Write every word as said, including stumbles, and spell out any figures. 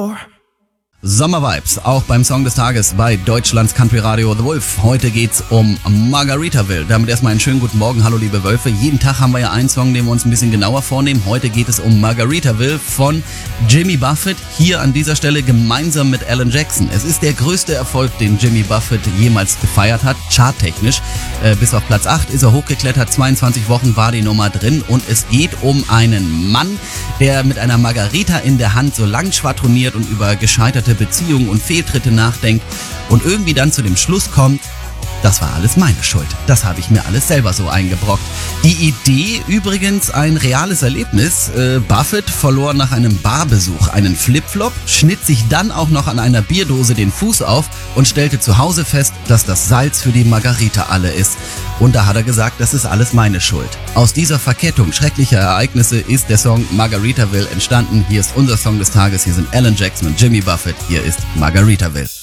Sommervibes, auch beim Song des Tages bei Deutschlands Country Radio The Wolf. Heute geht's um Margaritaville. Damit erstmal einen schönen guten Morgen. Hallo liebe Wölfe. Jeden Tag haben wir ja einen Song, den wir uns ein bisschen genauer vornehmen. Heute geht es um Margaritaville von Jimmy Buffett. Hier an dieser Stelle gemeinsam mit Alan Jackson. Es ist der größte Erfolg, den Jimmy Buffett jemals gefeiert hat, charttechnisch. Äh, bis auf Platz acht ist er hochgeklettert. zweiundzwanzig Wochen war die Nummer drin. Und es geht um einen Mann, der mit einer Margarita in der Hand so lang schwadroniert und über gescheiterte Beziehungen und Fehltritte nachdenkt und irgendwie dann zu dem Schluss kommt, das war alles meine Schuld. Das habe ich mir alles selber so eingebrockt. Die Idee übrigens ein reales Erlebnis. Äh, Buffett verlor nach einem Barbesuch einen Flipflop, schnitt sich dann auch noch an einer Bierdose den Fuß auf und stellte zu Hause fest, dass das Salz für die Margarita alle ist. Und da hat er gesagt, das ist alles meine Schuld. Aus dieser Verkettung schrecklicher Ereignisse ist der Song Margaritaville entstanden. Hier ist unser Song des Tages. Hier sind Alan Jackson und Jimmy Buffett. Hier ist Margaritaville.